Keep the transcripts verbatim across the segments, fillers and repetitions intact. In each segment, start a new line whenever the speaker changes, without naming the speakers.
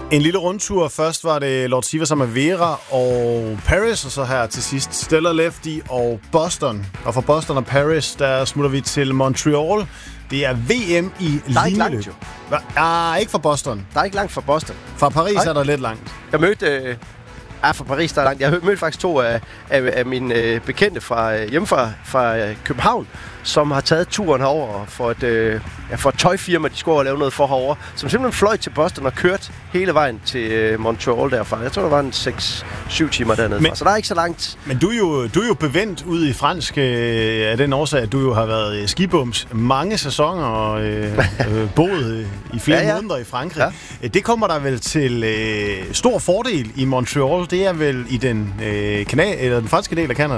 En lille rundtur. Først var det Lord Siva sammen med Vera og Paris, og så her til sidst Stellar Lefty og Boston. Og fra Boston og Paris, der smutter vi til Montreal. Det er V M i linjeløb.
Der er ikke langt, jo.
Ah, ikke fra Boston.
Der er ikke langt fra Boston.
Fra Paris
Nej.
er der lidt langt.
Jeg mødte... Øh Ja, fra Paris, der er langt. Jeg mødte faktisk to af, af, af mine øh, bekendte fra, øh, hjemme fra, fra øh, København, som har taget turen herover for et, øh, ja, for et tøjfirma, de skulle lave noget for herover, som simpelthen fløj til Boston og kørt hele vejen til øh, Montreal derfra. Jeg tror, der var en seks syv timer dernede men, fra, så der er ikke så langt.
Men du er jo, du er jo bevendt ude i fransk øh, af den årsag, at du jo har været skibums mange sæsoner og øh, øh, boet i flere ja, ja. måneder i Frankrig. Ja. Det kommer der vel til øh, stor fordel i Montreal. Det er vel i den, øh, kanal, eller den franske del af Canada.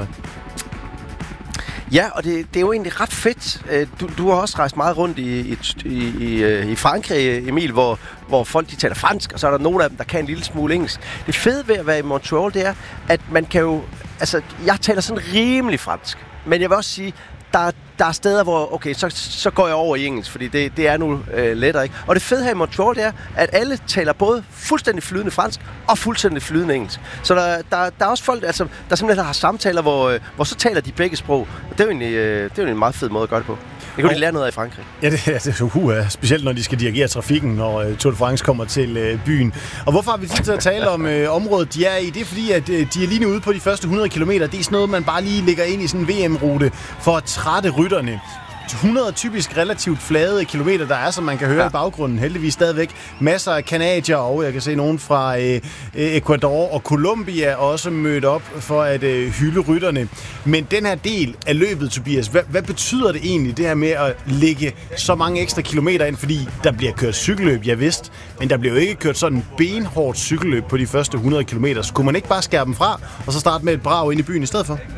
Ja, og det, det er jo egentlig ret fedt. Du, du har også rejst meget rundt i, i, i, i Frankrig, Emil, hvor, hvor folk de taler fransk, og så er der nogle af dem, der kan en lille smule engelsk. Det fede ved at være i Montreal, det er, at man kan jo... Altså, jeg taler sådan rimelig fransk, men jeg vil også sige, der, der er steder, hvor okay, så, så går jeg over i engelsk, fordi det, det er nu øh, lettere, ikke? Og det fede her i Montreal, det er, at alle taler både fuldstændig flydende fransk og fuldstændig flydende engelsk. Så der, der, der er også folk, altså, der simpelthen har samtaler, hvor, øh, hvor så taler de begge sprog. Og det er jo egentlig, øh, det er jo en meget fed måde at gøre det på. Det kan de lære noget af i Frankrig.
Ja, det, det er så uh, specielt når de skal dirigere trafikken, når uh, Tour de France kommer til uh, byen. Og hvorfor har vi tid til at tale om uh, området, de er i? Det er fordi, at uh, de er lige nu ude på de første hundrede kilometer. Det er sådan noget, man bare lige lægger ind i sådan en V M-rute for at trætte rytterne. hundrede typisk relativt flade kilometer, der er, som man kan høre ja. i baggrunden. Heldigvis stadigvæk masser af canadier, og jeg kan se nogen fra øh, Ecuador og Colombia også mødt op for at øh, hylde rytterne. Men den her del af løbet, Tobias, hvad, hvad betyder det egentlig, det her med at lægge så mange ekstra kilometer ind? Fordi der bliver kørt cykelløb, jeg vidste, men der bliver jo ikke kørt sådan en benhårdt cykelløb på de første hundrede kilometer. Så kunne man ikke bare skære dem fra, og så starte med et brag ind i byen i stedet for?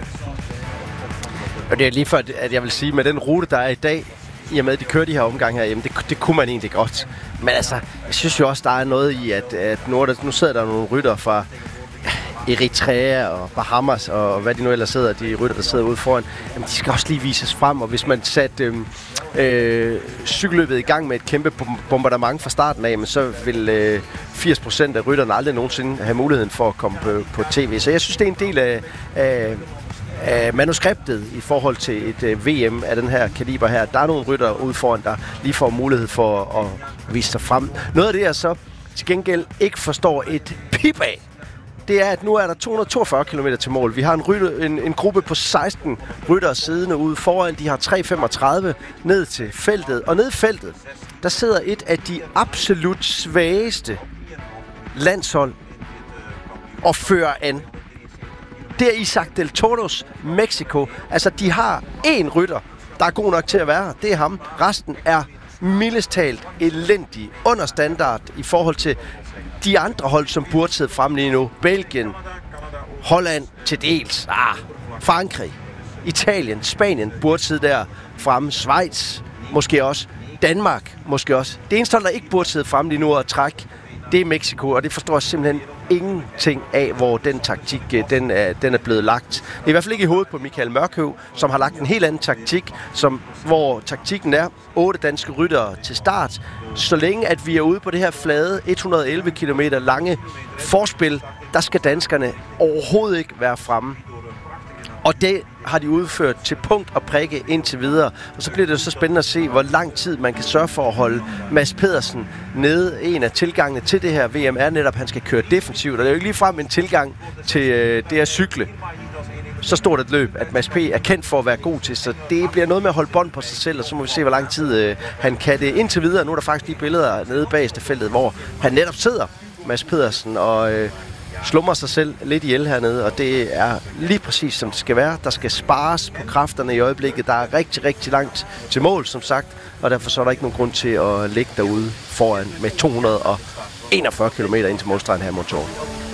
Og det er lige for, at jeg vil sige, med den rute, der er i dag, i og med, at de kører de her omgange herhjemme, det, det kunne man egentlig godt. Men altså, jeg synes jo også, der er noget i, at, at nu, der, nu sidder der nogle rytter fra Eritrea og Bahamas, og hvad de nu ellers sidder, de rytter, der sidder ude foran, jamen, de skal også lige vises frem, og hvis man satte øh, øh, cykelløbet i gang med et kæmpe bombardement fra starten af, men så vil øh, firs procent af rytterne aldrig nogensinde have muligheden for at komme på, på tv. Så jeg synes, det er en del af... af af manuskriptet i forhold til et uh, V M af den her kaliber her. Der er nogle rytter ude foran, der lige får mulighed for at vise sig frem. Noget af det, jeg så til gengæld ikke forstår et pip af, det er, at nu er der to hundrede og toogfyrre kilometer til mål. Vi har en, rytter, en, en gruppe på seksten ryttere siddende ude foran. De har tre femogtredive ned til feltet. Og ned i feltet, der sidder et af de absolut svageste landshold og fører an. Det er Isaac del Toros, Mexico. Altså, de har én rytter, der er god nok til at være her. Det er ham. Resten er mildest talt elendig, under standard i forhold til de andre hold, som burde sidde frem lige nu. Belgien, Holland til dels, ah, Frankrig, Italien, Spanien burde sidde der fremme. Schweiz, måske også. Danmark, måske også. Det eneste hold, der ikke burde sidde frem lige nu og trække, det er Mexico, og det forstår jeg simpelthen ingenting af, hvor den taktik den er, den er blevet lagt. Det er i hvert fald ikke i hovedet på Michael Mørkøv, som har lagt en helt anden taktik, som, hvor taktikken er otte danske ryttere til start. Så længe at vi er ude på det her flade et hundrede og elleve kilometer lange forspil, der skal danskerne overhovedet ikke være fremme. Og det har de udført til punkt og prikke indtil videre. Og så bliver det så spændende at se, hvor lang tid man kan sørge for at holde Mads Pedersen nede. En af tilgangene til det her V M er netop, at han skal køre defensivt. Og det er jo ikke ligefrem en tilgang til øh, det at cykle. Så stort et løb, at Mads P. er kendt for at være god til. Så det bliver noget med at holde bånd på sig selv, og så må vi se, hvor lang tid øh, han kan det indtil videre. Nu er der faktisk de billeder nede bageste feltet, hvor han netop sidder, Mads Pedersen, og... Øh, slummer sig selv lidt ihjel hernede, og det er lige præcis som det skal være. Der skal spares på kræfterne i øjeblikket. Der er rigtig, rigtig langt til mål, som sagt, og derfor så er der ikke nogen grund til at ligge derude foran med to hundrede og enogfyrre kilometer ind til målstregen her i Montreal.